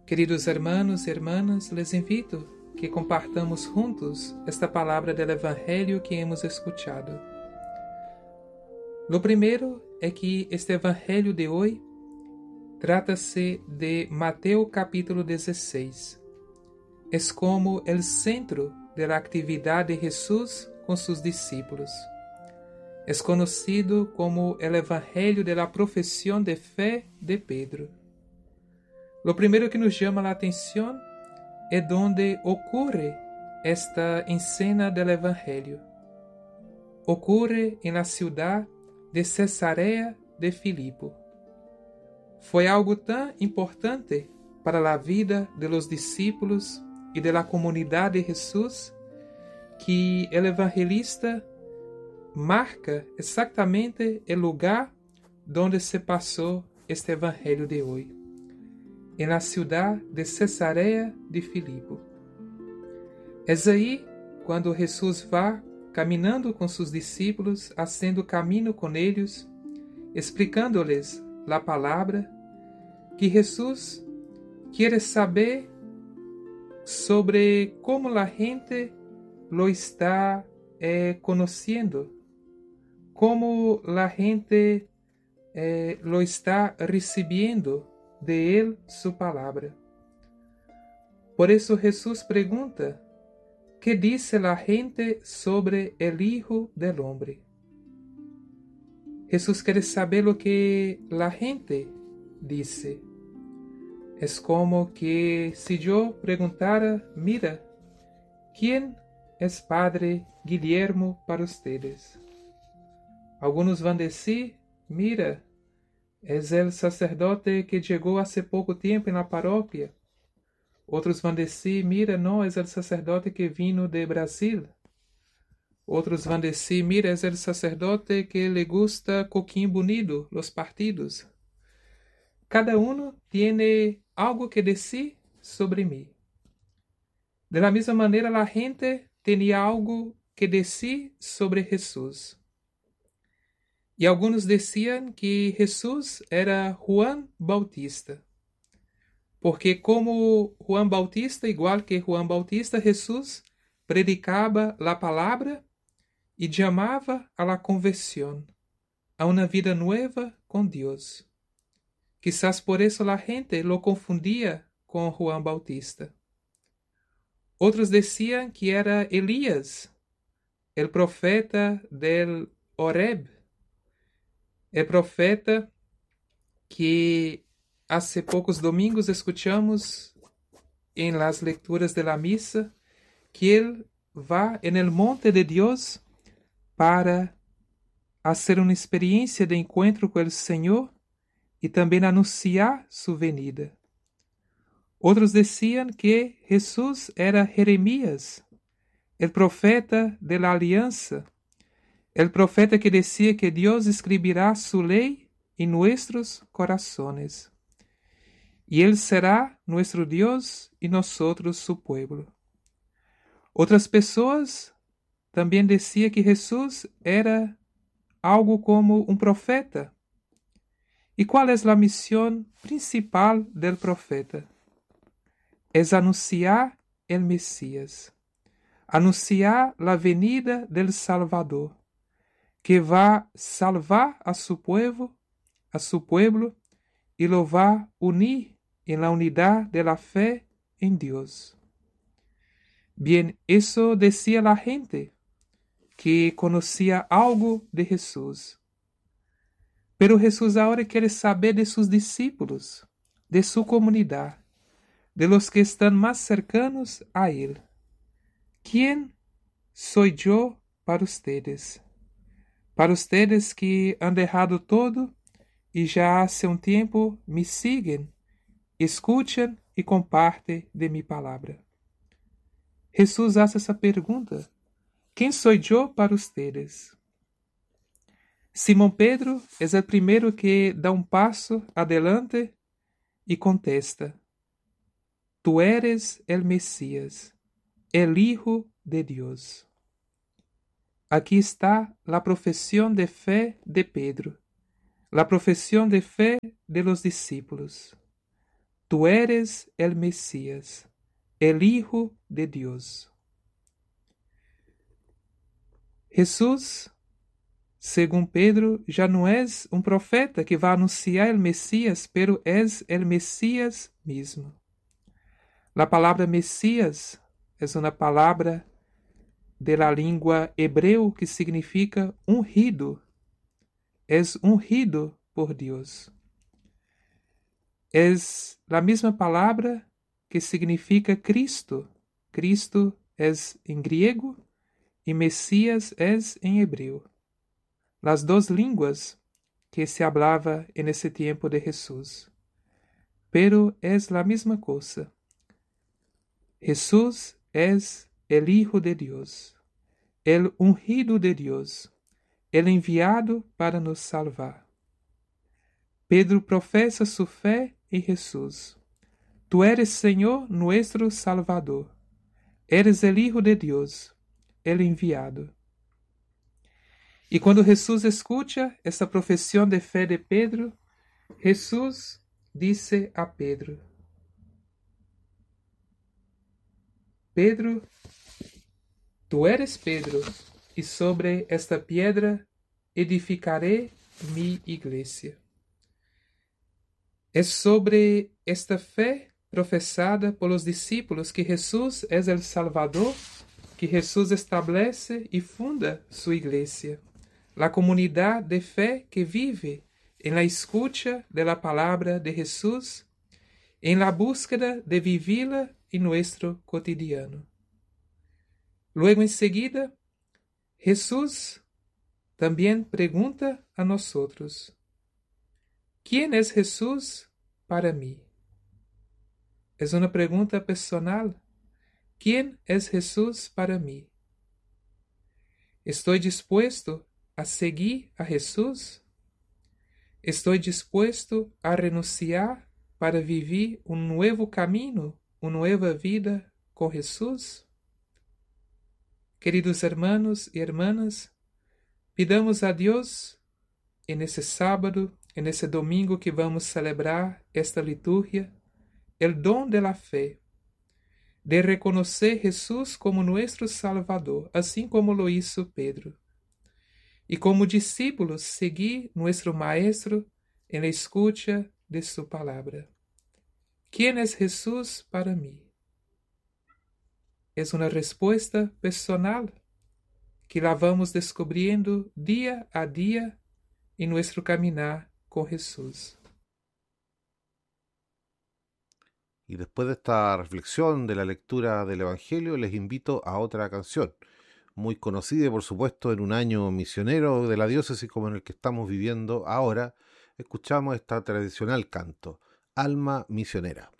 Queridos hermanos e hermanas, les invito que compartamos juntos esta palavra del Evangelho que hemos escuchado. Lo primero é que este Evangelho de hoje trata-se de Mateo capítulo 16. Es como el centro de la actividad de Jesús con sus discípulos. Es conocido como el Evangelho de la profesión de fe de Pedro. Lo primero que nos llama la atención es donde ocurre esta escena del Evangelio. Ocurre en la ciudad de Cesarea de Filipo. Foi algo tan importante para la vida de los discípulos y de la comunidad de Jesús que el evangelista marca exactamente el lugar donde se pasó este evangelio de hoy, en la ciudad de Cesarea de Filipo. Es ahí cuando Jesús va caminando com seus discípulos, haciendo camino com eles, explicando-lhes a palavra, que Jesus quer saber sobre como a gente lo está conhecendo, como a gente lo está recibiendo de Él su palavra. Por isso Jesus pergunta, ¿qué dice la gente sobre el Hijo del Hombre? Jesús quiere saber lo que la gente dice. Es como que si yo preguntara, mira, ¿quién es Padre Guillermo para ustedes? Algunos van a decir, mira, es el sacerdote que llegó hace poco tiempo en la parroquia. Outros vão dizer, mira, não, é o sacerdote que vino de Brasil. Outros vão dizer, mira, é o sacerdote que le gusta coquinho bonito, los partidos. Cada tem algo que dizer sobre mim. De la mesma maneira, a gente tinha algo que dizer sobre Jesus. E alguns diziam que Jesus era Juan Bautista. Porque como Juan Bautista, igual que Juan Bautista, Jesus predicava a palavra e chamava a la conversão, a uma vida nueva com Deus. Quizás por isso a gente lo confundia com Juan Bautista. Outros diziam que era Elias, el profeta del Horeb, el profeta que hace poucos domingos escuchamos en las lecturas de la misa que él va en el monte de Dios para hacer una experiencia de encuentro con el Señor y también anunciar su venida. Otros decían que Jesús era Jeremías, el profeta de la alianza, el profeta que decía que Dios escribirá su ley en nuestros corazones. E Ele será nosso Deus e nosotros su pueblo. Outras pessoas também diziam que Jesus era algo como um profeta. E qual é a missão principal del profeta? É anunciar el Messias, anunciar a venida del Salvador, que vai salvar a su pueblo e lo va unir en la unidad de la fe en Dios. Bien, eso decía la gente que conocía algo de Jesús. Pero Jesús ahora quiere saber de sus discípulos, de su comunidad, de los que están más cercanos a Él. ¿Quién soy yo para ustedes? Para ustedes que han dejado todo e já hace um tempo me siguen, escuchan e compartem de mi palavra. Jesus hace essa pergunta: quem sou eu para ustedes? Simão Pedro é o primeiro que dá um passo adelante e contesta: Tu eres el Mesías, el Hijo de Deus. Aqui está a profissão de fé de Pedro. La profesión de fe de los discípulos. tú eres el Mesías, el Hijo de Dios. Jesús, según Pedro, ya no es un profeta que va a anunciar el Mesías, pero es el Mesías mismo. La palabra Mesías es una palabra de la lengua hebreo que significa ungido. Es ungido por Dios. Es la misma palabra que significa Cristo. Cristo es en griego y Mesías es en hebreo. Las dos lenguas que se hablaba en ese tiempo de Jesús. Pero es la misma cosa. Jesús es el Hijo de Dios, el ungido de Dios, el enviado para nos salvar. Pedro profesa su fe en Jesús. Tú eres Señor nuestro Salvador. Eres el Hijo de Dios, el enviado. Y cuando Jesús escucha esta profesión de fe de Pedro, Jesús dice a Pedro: Pedro, tú eres Pedro, y sobre esta piedra edificaré mi iglesia. Es sobre esta fe profesada por los discípulos que Jesús es el Salvador, que Jesús establece y funda su iglesia, la comunidad de fe que vive en la escucha de la palabra de Jesús, en la búsqueda de vivirla en nuestro cotidiano. Luego enseguida, Jesús también pregunta a nosotros: ¿quién es Jesús para mí? Es una pregunta personal. ¿Quién es Jesús para mí? ¿Estoy dispuesto a seguir a Jesús? ¿Estoy dispuesto a renunciar para vivir un nuevo camino, una nueva vida con Jesús? Queridos hermanos y hermanas, pidamos a Dios en ese sábado, en ese domingo que vamos a celebrar esta liturgia, el don de la fe, de reconocer Jesús como nuestro Salvador, así como lo hizo Pedro. Y como discípulos, seguir nuestro Maestro en la escucha de su palabra. ¿Quién es Jesús para mí? Es una respuesta personal que la vamos descubriendo día a día en nuestro caminar con Jesús. Y después de esta reflexión de la lectura del Evangelio, les invito a otra canción, muy conocida, por supuesto, en un año misionero de la diócesis como en el que estamos viviendo ahora. Escuchamos esta tradicional canto, Alma Misionera.